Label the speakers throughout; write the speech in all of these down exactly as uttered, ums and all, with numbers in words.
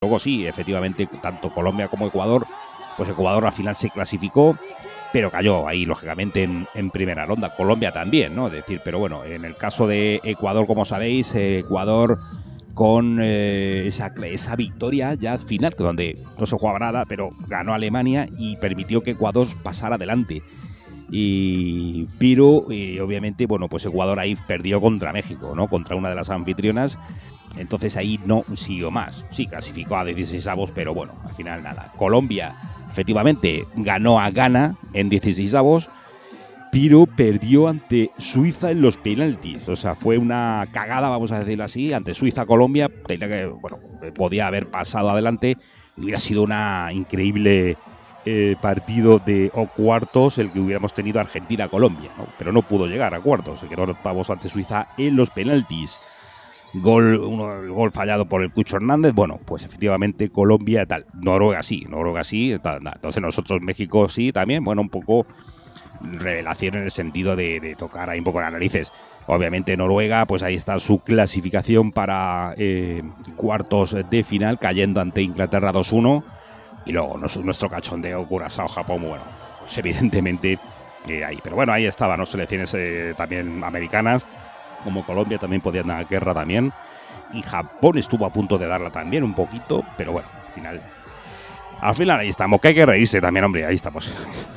Speaker 1: Luego sí, efectivamente, tanto Colombia como Ecuador, pues Ecuador al final se clasificó, pero cayó ahí, lógicamente, en, en primera ronda. Colombia también, ¿no? Es decir, pero bueno, en el caso de Ecuador, como sabéis, eh, Ecuador con eh, esa, esa victoria ya final, que donde no se jugaba nada, pero ganó Alemania y permitió que Ecuador pasara adelante. Y pero y obviamente, bueno, pues Ecuador ahí perdió contra México, ¿no? Contra una de las anfitrionas. Entonces ahí no siguió más. Sí, clasificó a dieciseisavos, pero bueno, al final nada. Colombia, efectivamente, ganó a Ghana en dieciseisavos, pero perdió ante Suiza en los penaltis. O sea, fue una cagada, vamos a decirlo así, ante Suiza. Colombia tenía que, bueno, podía haber pasado adelante y hubiera sido una increíble eh, partido de o cuartos el que hubiéramos tenido Argentina-Colombia, ¿no? Pero no pudo llegar a cuartos, se quedó octavos ante Suiza en los penaltis. Gol, uno, el gol fallado por el Cucho Hernández. Bueno, pues efectivamente Colombia tal, Noruega sí, Noruega sí, tal, tal. Entonces nosotros México sí también, bueno, un poco revelación en el sentido de, de tocar ahí un poco las narices. Obviamente Noruega, pues ahí está su clasificación para eh, cuartos de final, cayendo ante Inglaterra dos uno. Y luego nuestro cachondeo, Curazao, Japón, bueno, pues evidentemente eh, ahí. Pero bueno, ahí estaban, ¿no? Selecciones eh, también americanas, como Colombia también podían dar guerra también. Y Japón estuvo a punto de darla también un poquito, pero bueno, al final... Al final ahí estamos, que hay que reírse también, hombre, ahí estamos.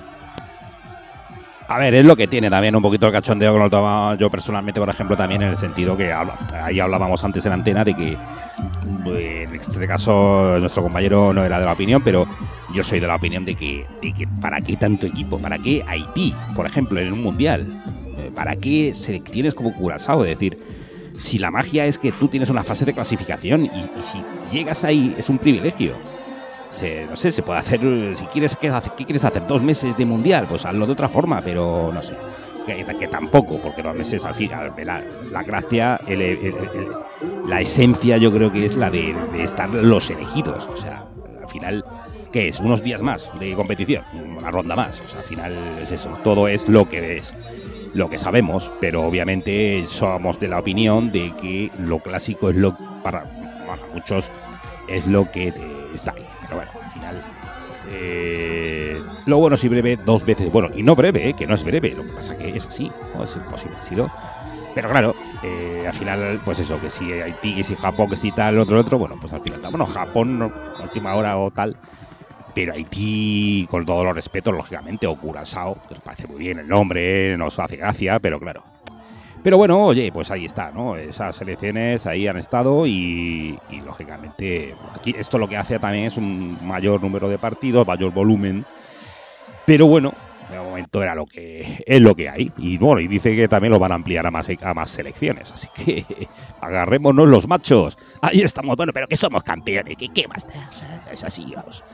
Speaker 1: A ver, es lo que tiene también un poquito el cachondeo que lo tomaba yo personalmente, por ejemplo, también en el sentido que habla, ahí hablábamos antes en antena de que en este caso nuestro compañero no era de la opinión, pero yo soy de la opinión de que, de que ¿para qué tanto equipo? ¿Para qué Haití, por ejemplo, en un mundial? ¿Para qué selecciones como Curazao? Es decir, si la magia es que tú tienes una fase de clasificación y, y si llegas ahí es un privilegio. Se, no sé, se puede hacer, si quieres, ¿qué, ¿qué quieres hacer? ¿Dos meses de mundial? Pues hazlo de otra forma, pero no sé, que, que tampoco, porque dos meses al final, la, la gracia, el, el, el, el, la esencia yo creo que es la de, de estar los elegidos, o sea, al final, ¿qué es? Unos días más de competición, una ronda más, o sea, al final es eso, todo es lo que es, lo que sabemos, pero obviamente somos de la opinión de que lo clásico es lo, para, para muchos, es lo que eh, está ahí. Pero bueno, al final eh, lo bueno si breve dos veces, bueno, y no breve, eh, que no es breve, lo que pasa que es así, no es imposible, ha sido, pero claro, eh, al final, pues eso, que si Haití, que si Japón, que si tal, otro, otro, bueno, pues al final, bueno, Japón, no, a última hora o tal, pero Haití, con todos los respetos, lógicamente, o Curazao, que os parece muy bien el nombre, nos hace gracia, pero claro. Pero bueno, oye, pues ahí está, ¿no? Esas selecciones ahí han estado y, y lógicamente aquí esto lo que hace también es un mayor número de partidos, mayor volumen. Pero bueno, de momento era lo que es lo que hay. Y bueno, y dice que también lo van a ampliar a más, a más selecciones. Así que agarrémonos los machos. Ahí estamos, bueno, pero que somos campeones, ¿qué, qué más da? O sea, es así, vamos.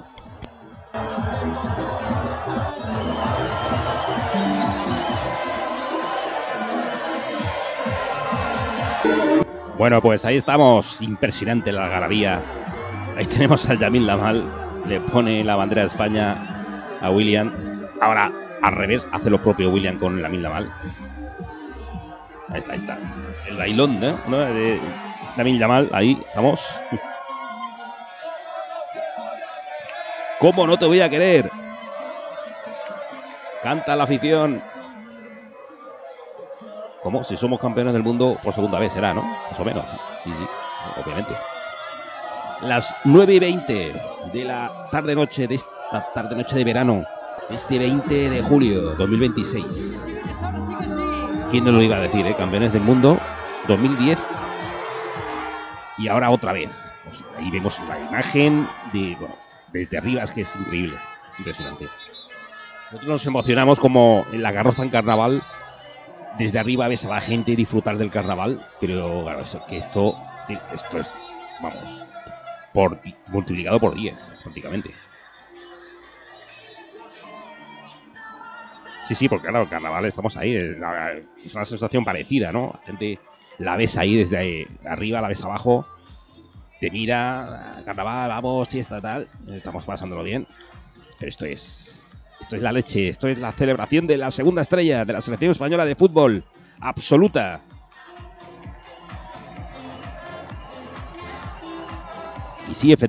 Speaker 1: Bueno, pues ahí estamos, impresionante la algarabía. Ahí tenemos al Yamil Lamal, le pone la bandera de España a William. Ahora, al revés, hace lo propio William con Yamil Lamal. Ahí está, ahí está. El bailón, ¿no? ¿no? De Yamil Lamal, ahí estamos. ¿Cómo no te voy a querer? Canta la afición. ¿Cómo? Si somos campeones del mundo por segunda vez será, ¿no? Más o menos. Sí, sí, obviamente. Las nueve y veinte de la tarde-noche, de esta tarde-noche de verano, este veinte de julio dos mil veintiséis. ¿Quién nos lo iba a decir, eh? Campeones del mundo dos mil diez y ahora otra vez. Pues ahí vemos la imagen de, bueno, desde arriba, es que es increíble, es impresionante. Nosotros nos emocionamos como en la carroza en carnaval. Desde arriba ves a la gente disfrutar del carnaval, pero claro, es que esto, esto es, vamos, por, multiplicado por diez, prácticamente. Sí, sí, porque claro, el carnaval estamos ahí, es una sensación parecida, ¿no? La gente la ves ahí desde ahí, arriba, la ves abajo, te mira, carnaval, vamos, fiesta, tal, estamos pasándolo bien, pero esto es... Esto es la leche, esto es la celebración de la segunda estrella de la selección española de fútbol absoluta. Y sí, efectivamente.